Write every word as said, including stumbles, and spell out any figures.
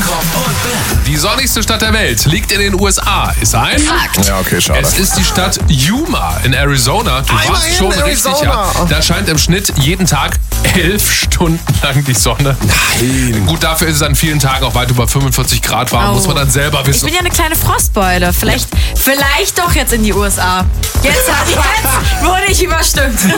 Jakob und Ben. Die sonnigste Stadt der Welt liegt in den U S A. Ist ein Fakt. Ja, okay, schade. Es ist die Stadt Yuma in Arizona. Du Immerhin warst schon richtig, Arizona. ja. Da scheint im Schnitt jeden Tag elf Stunden lang die Sonne. Nein. Gut, dafür ist es an vielen Tagen auch weit über fünfundvierzig Grad warm, Au. muss man dann selber Ich wissen. bin ja eine kleine Frostbeule. Vielleicht, vielleicht doch jetzt in die U S A. Jetzt, jetzt wurde ich überstimmt.